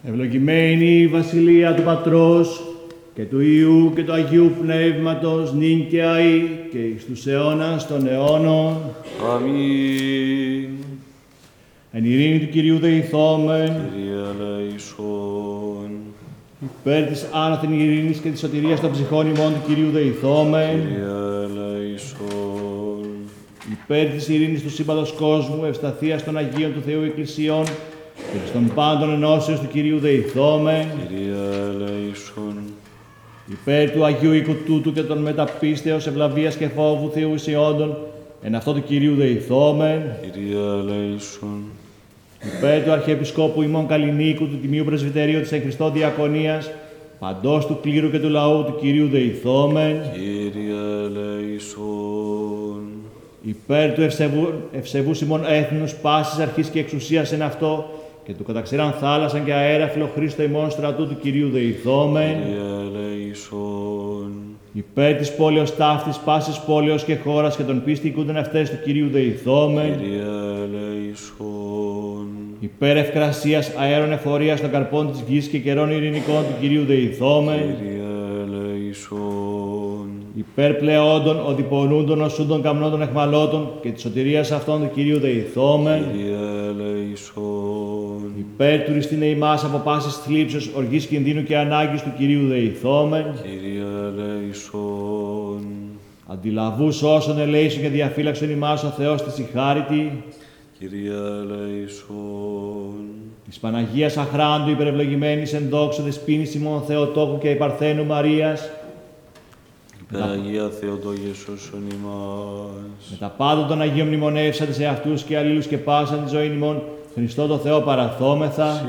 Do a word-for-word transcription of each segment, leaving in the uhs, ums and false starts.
Ευλογημένη η Βασιλεία του Πατρός και του Υιού και του Αγίου Πνεύματος, νυν και αεί και εις τους αιώνας των αιώνων. Αμήν. Εν ειρήνη του Κυρίου δεηθόμεν. Κύριε ελέησον. Υπέρ της άνωθεν ειρήνης και της σωτηρίας των ψυχών ημών του Κυρίου δεηθόμεν. Κύριε ελέησον. Υπέρ της ειρήνης του σύμπαντος κόσμου, ευσταθίας των Αγίων του Θεού Εκκλησιών και της των πάντων ενώσεως του Κυρίου δεηθόμεν. Κύριε ελέησον. Υπέρ του Αγίου οίκου τούτου και των μεταπίστεως, ευλαβίας και φόβου Θεού εισιόντων, εν αυτό του Κυρίου δεηθόμεν. Κύριε ελέησον. Υπέρ του Αρχιεπισκόπου ημών Καλλινίκου, του Τιμίου Πρεσβυτερίου της εν Χριστώ Διακονίας, παντός του κλήρου και του λαού του Κυρίου δεηθόμεν. Κύριε ελέησον. Υπέρ του ευσεβού, ευσεβούς ημών έθνους, πάσης αρχής και εξουσίας εν αυτό, και του καταξηράν θάλασσαν και αέρα φιλοχρήστο ημών στρατού του Κυρίου δεηθόμεν. Κύριε ελέησον. Υπέρ της πόλεως ταύτης, πάσης πόλεως και χώρας και των πίστη οικούντων αυτές του Κυρίου δεηθόμεν. Κύριε ελέησον. Υπέρ ευκρασίας, αέρων εφορίας των καρπών της γης και καιρών ειρηνικών του Κυρίου δεηθόμεν. Κύριε ελέησον. Υπέρ πλεόντων, οδηπονούντων, οσούντων, καμνόντων, εχμαλώτων και της σωτηρίας αυτών του Κυρίου δεηθόμεν. Κύριε ελέησον. Υπέρ τουριστήνε ημάς από πάσης θλίψεως, οργής κινδύνου και ανάγκης του Κυρίου δεηθόμεν. Κύριε ελέησον. Αντιλαβούς όσων ελέησον και διαφύλαξον ημάς ο Θεός της ηχάρητη. Κύριε ελέησον. Της Παναγίας αχράντου υπερευλογημένης εν δόξο δεσποίνης ημών Θεοτόκου και υπαρθένου Μαρίας. Παναγία Θεοτόκε σώσον ημάς. Με τα πάντα των Αγίων μνημονεύσατε σε αυτούς και αλλήλους και πάσαν τη ζωή ημών, Χριστό το Θεό παραθόμεθα. Συ,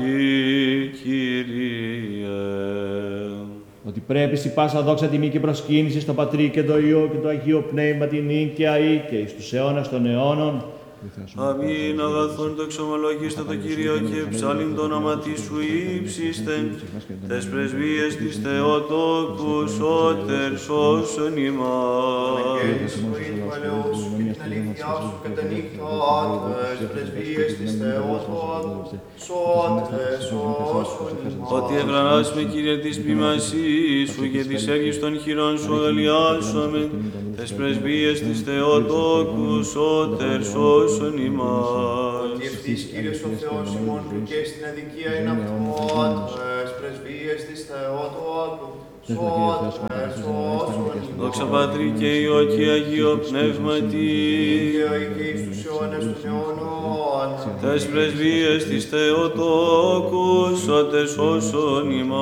Κύριε. Ότι πρέπει σοι πάσα δόξα τιμή και προσκύνηση στο Πατρί και το Υιό και το Αγίο Πνεύμα την νυν και αεί και εις τους αιώνας των αιώνων. Αμήν αγαθόν το εξομολογήστε το Κύριο και ψάλιν το όνομα της σου ύψιστεν, τες πρεσβείες της Θεοτόκου σώτερ σώσον ημάς. Αγγέλης σου ή του ελαιός σου και την αλήθειά σου και τα νύχτα τες πρεσβείες της Θεοτόκου σώτερ σώσον ημάς. Ότι ευλανάς με Κύριε της ποιμασής σου και της έργης των χειρών σου αγαλιάσομεν, τες πρεσβείες της Θεοτόκου σώτερ σώσον ημάς. Ότι ευθύς Κύριος ο Θεός ημών και στην αδικία είναι αυτόν, τες πρεσβείες της Θεοτόκου σώτερ σώσον ημάς. Δόξα Πατρί και Υιό και Αγίο Πνεύματι, και εις τους αιώνας των αιώνων. τες πρεσβείες της Θεοτόκου σώτερ σώσον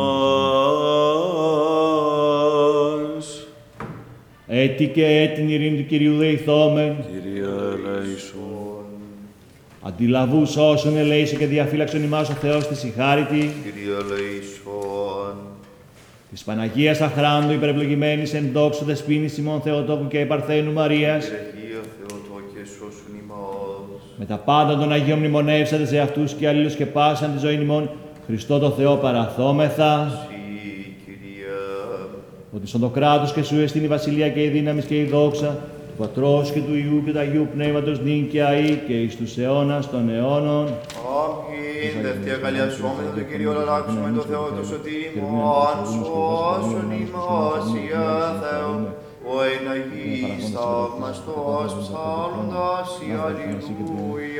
ημάς. Έτη και έτην ειρήνη του Κυρίου δεηθόμεν. Κύριε ελέησον. Αντιλαβούς όσων ελέησε και διαφύλαξον ημάς ο Θεός της ηχάρητη. Κύριε ελέησον. Της Παναγίας αχράντου υπερευλογημένης εν δόξο δεσποίνης ημών Θεοτόκου και υπαρθένου Μαρίας. Κύριε Θεοτόκε σώσον ημάς. Με τα πάντα των Αγίων μνημονεύσατε σε αυτούς και αλλήλους και πάσαν τη ζωή ημών, Χριστό το Θεό παραθόμεθα. Συ, Κύριε. Ότι στον το κράτος και σου εστίν η βασιλεία και η δύναμη και η δόξα του Πατρός και του Υιού και του Αγίου Πνεύματος νυν και αεί και εις τους αιώνας των αιώνων. Αμήν. Δευτεία καλιασόμεθα το Κύριο αλλάξουμε το Θεό του σωτήριμον, σώσον ημάς, Ιε Θεού, ο εν Αγίης θαυμαστός ψάλλοντας, η αλληλούια.